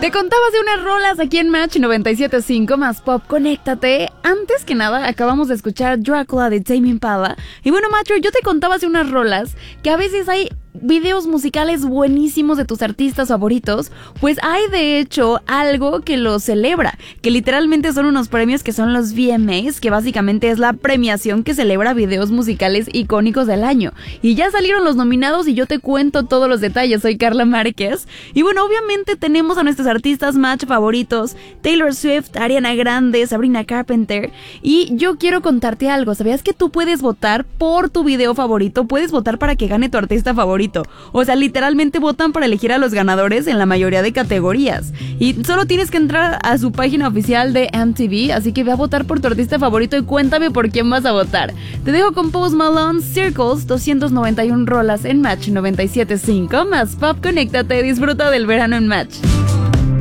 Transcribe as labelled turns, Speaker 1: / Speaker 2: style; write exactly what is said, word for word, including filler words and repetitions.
Speaker 1: Te contaba de unas rolas aquí en Match noventa y siete punto cinco más Pop, conéctate. Antes que nada, acabamos de escuchar Drácula de Tame Impala. Y bueno, Macho, yo te contaba de unas rolas que a veces hay videos musicales buenísimos de tus artistas favoritos, pues hay de hecho algo que lo celebra, que literalmente son unos premios que son los V M As, que básicamente es la premiación que celebra videos musicales icónicos del año. Y ya salieron los nominados y yo te cuento todos los detalles. Soy Carla Márquez. Y bueno, obviamente tenemos a nuestros artistas Match favoritos: Taylor Swift, Ariana Grande, Sabrina Carpenter. Y yo quiero contarte algo. ¿Sabías que tú puedes votar por tu video favorito? Puedes votar para que gane tu artista favorito. O sea, literalmente votan para elegir a los ganadores en la mayoría de categorías. Y solo tienes que entrar a su página oficial de M T V. Así que ve a votar por tu artista favorito y cuéntame por quién vas a votar. Te dejo con Post Malone, Circles, doscientas noventa y una rolas en Match noventa y siete punto cinco más Pop, conéctate, disfruta del verano en Match.